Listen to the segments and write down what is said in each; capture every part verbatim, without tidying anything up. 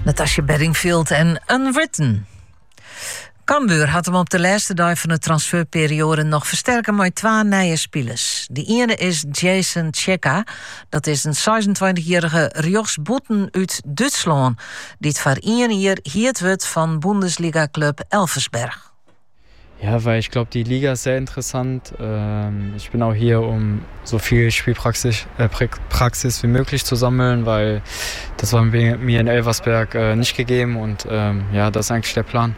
Natasja Bedingfield en Unwritten. Cambuur had hem op de laatste dag van de transferperiode nog versterken met twee nieuwe spelers. De ene is Jason Tjeka. Dat is een zesentwintigjarige rechtsboeten uit Duitsland, die het voor één jaar hierd wordt van Bundesliga-club Elversberg. Ja, weil ich glaube, die Liga ist sehr interessant. Ähm, ich bin auch hier, um so viel Spielpraxis äh, Praxis wie möglich zu sammeln, weil das war mir in Elversberg äh, nicht gegeben und ähm, ja, das ist eigentlich der Plan.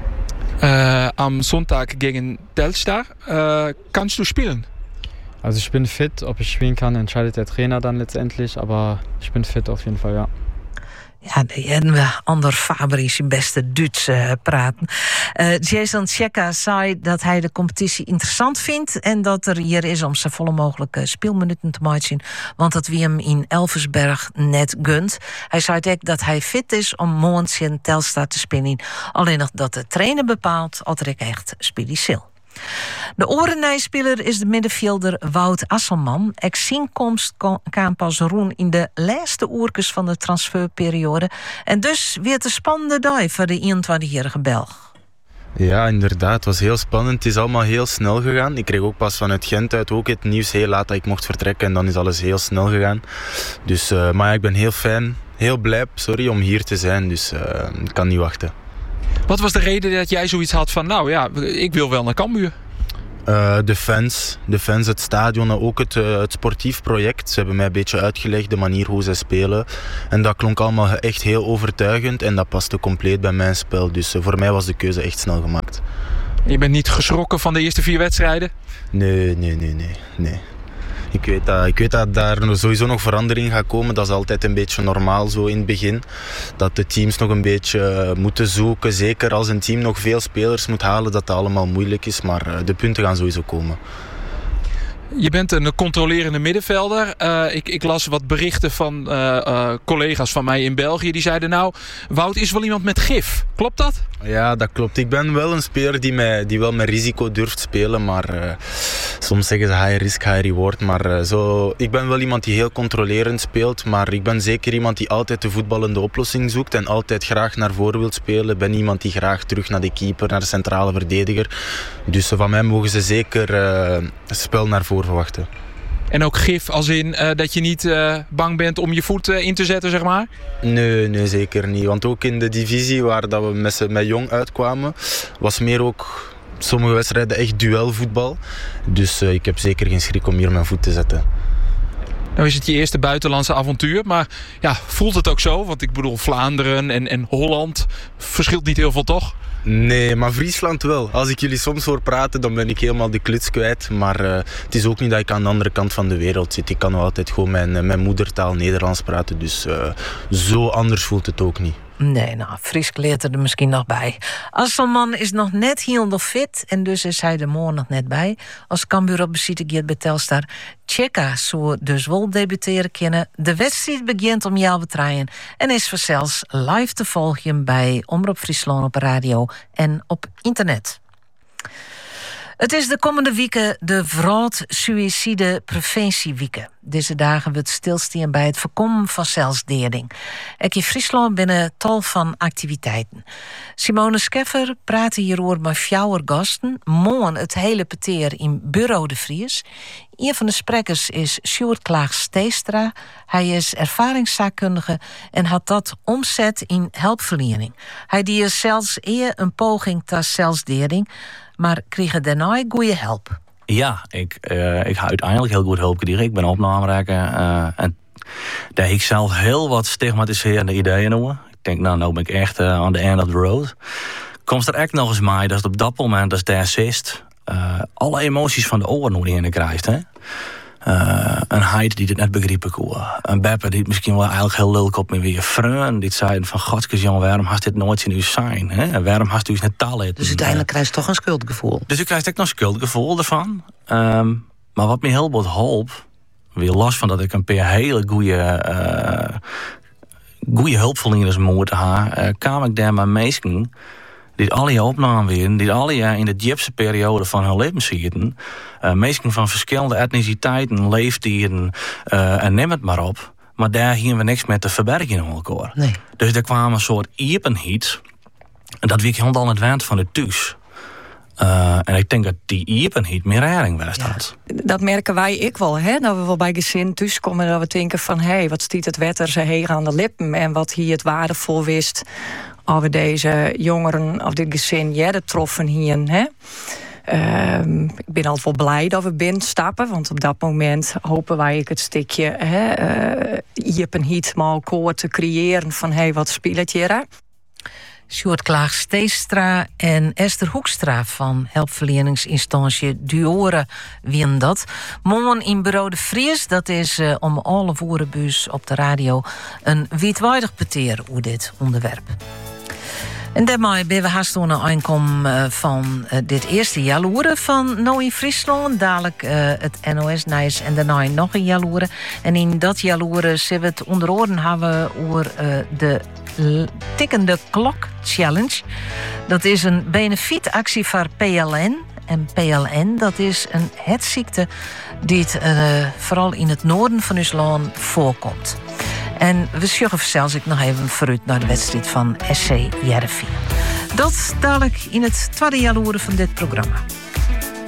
Äh, am Sonntag gegen Telstar, äh, kannst du spielen? Also ich bin fit, ob ich spielen kann, entscheidet der Trainer dann letztendlich, aber ich bin fit auf jeden Fall, ja. Ja, daar hebben we Ander Fabri beste Duits uh, praten. Uh, Jason Tjeka zei dat hij de competitie interessant vindt en dat er hier is om zijn volle mogelijke speelminuten te maken, want dat wie hem in Elversberg net gunt. Hij zei ook dat hij fit is om morgens in Telstar te spelen, alleen nog dat de trainer bepaalt of er echt spelen. De orenijspeler is de middenvelder Wout Asselman. Ex-inkomst kwam pas roen in de laatste oerkes van de transferperiode. En dus weer de spannende dag voor de eenentwintigjarige Belg. Ja, inderdaad. Het was heel spannend. Het is allemaal heel snel gegaan. Ik kreeg ook pas vanuit Gent uit ook het nieuws heel laat dat ik mocht vertrekken. En dan is alles heel snel gegaan. Dus, uh, maar ja, ik ben heel fijn, heel blij sorry, om hier te zijn. Dus uh, ik kan niet wachten. Wat was de reden dat jij zoiets had van, nou ja, ik wil wel naar Cambuur? Uh, de fans, de fans, het stadion en ook het, uh, het sportief project. Ze hebben mij een beetje uitgelegd de manier hoe ze spelen. En dat klonk allemaal echt heel overtuigend en dat paste compleet bij mijn spel. Dus uh, voor mij was de keuze echt snel gemaakt. Je bent niet geschrokken van de eerste vier wedstrijden? Nee, nee, nee, nee. nee. Ik weet, dat, ik weet dat daar sowieso nog verandering gaat komen. Dat is altijd een beetje normaal zo in het begin. Dat de teams nog een beetje moeten zoeken. Zeker als een team nog veel spelers moet halen, dat dat allemaal moeilijk is. Maar de punten gaan sowieso komen. Je bent een controlerende middenvelder. Uh, ik, ik las wat berichten van uh, uh, collega's van mij in België. Die zeiden nou, Wout is wel iemand met gif. Klopt dat? Ja, dat klopt. Ik ben wel een speler die, mij, die wel met risico durft spelen. Maar uh, soms zeggen ze high risk, high reward. Maar uh, zo, ik ben wel iemand die heel controlerend speelt. Maar ik ben zeker iemand die altijd de voetballende oplossing zoekt. En altijd graag naar voren wil spelen. Ik ben iemand die graag terug naar de keeper, naar de centrale verdediger. Dus uh, van mij mogen ze zeker uh, spel naar voren verwachten. En ook gif als in uh, dat je niet uh, bang bent om je voet uh, in te zetten, zeg maar? Nee, nee, zeker niet. Want ook in de divisie waar dat we met, met Jong uitkwamen, was meer ook sommige wedstrijden echt duelvoetbal. Dus uh, ik heb zeker geen schrik om hier mijn voet te zetten. Nou is het je eerste buitenlandse avontuur, maar ja, voelt het ook zo? Want ik bedoel, Vlaanderen en, en Holland verschilt niet heel veel, toch? Nee, maar Friesland wel. Als ik jullie soms hoor praten, dan ben ik helemaal de kluts kwijt. Maar uh, het is ook niet dat ik aan de andere kant van de wereld zit. Ik kan nog altijd gewoon mijn, mijn moedertaal Nederlands praten. Dus uh, zo anders voelt het ook niet. Nee, nou, Fries leert er misschien nog bij. Asselman is nog net helemaal fit en dus is hij er morgen nog net bij. Als Cambuur op beziet gaat bij Telstar. Tjeka zou dus wel debuteren kunnen. De wedstrijd begint om jou betraaien en is vanzelfs live te volgen bij Omroep Friesland op radio en op internet. Het is de komende weken de Vrouwt-suïcide preventiewieken. Deze dagen wordt stilstaan bij het voorkomen van zelfdoding. Ook in Friesland binnen tal van activiteiten. Simone Scheffer praat hierover met vier gasten. Morgen het hele peteer in Bureau de Vries. Een van de sprekers is Sjoerd Klaag-Steestra. Hij is ervaringszaakkundige en had dat omzet in hulpverlening. Hij die zelfs eer een poging tot zelfdoding, maar kreeg daarna goede hulp. Ja, ik, uh, ik ga uiteindelijk heel goed hulp krijgen. Ik ben opnamerekker. Uh, en daar heb ik zelf heel wat stigmatiserende ideeën over. Ik denk, nou, nou ben ik echt uh, on the end of the road. Komt er echt nog eens mee dat het op dat moment, als daar zit, uh, alle emoties van de oren nog in krijgt. Hè? Uh, een Heid die het net begrepen kon. Een Beppe die het misschien wel eigenlijk heel lulk op me weer vreun. Die zeiden van, godskes jongen, waarom hast dit nooit in uw zijn? Hè? Waarom hast u eens net taal? Dus uiteindelijk krijg je toch een schuldgevoel? Dus ik krijg ook nog een schuldgevoel ervan. Um, maar wat me heel wat hulp, weer los van dat ik een paar hele goede, uh, goede hulpverleners moet hebben, uh, kwam ik daar met mensen die alle opnamen weer, die alle in de diepste periode van hun leven zitten. Uh, mensen van verschillende etniciteiten, leeftijden uh, en neem het maar op. Maar daar gingen we niks met te verbergen in elkaar. Nee. Dus er kwam een soort iepenheid. En dat wie ik helemaal aan het wend van de thuis. Uh, en ik denk dat die iepenheid meer raring was had. Dat merken wij ik wel, hè? Dat we wel bij gezin thuis komen en dat we denken van... hé, hey, wat stiet het wetter ze heen aan de lippen... en wat hier het waardevol wist... als we deze jongeren of dit gezin jaren troffen hier, hè? Uh, ik ben altijd wel blij dat we binnen stappen, want op dat moment hopen wij ik het stukje hè, uh, iepenheid maar koor te creëren van hey, wat speelt hier? Sjoerd Klaag-Steestra en Esther Hoekstra van hulpverleningsinstantie Duore wien dat. Morgen in Bureau de Vries, dat is uh, om alle voerenbuus op de radio... een wijdwaardig peteer hoe dit onderwerp. En daarmee ben we haast aan de aankomst van uh, dit eerste jaloeren van Nou in Friesland. Dadelijk uh, het N O S-nieuws en daarna nog een jaloeren. En in dat jaloeren zullen we het onder oren hebben over uh, de tikkende klok challenge. Dat is een benefietactie voor P L N. En P L N, dat is een hetziekte die het, uh, vooral in het noorden van ons land voorkomt. En we sjuggen zelfs ik nog even vooruit naar de wedstrijd van S C Heerenveen. Dat dadelijk in het tweede jaloeren van dit programma.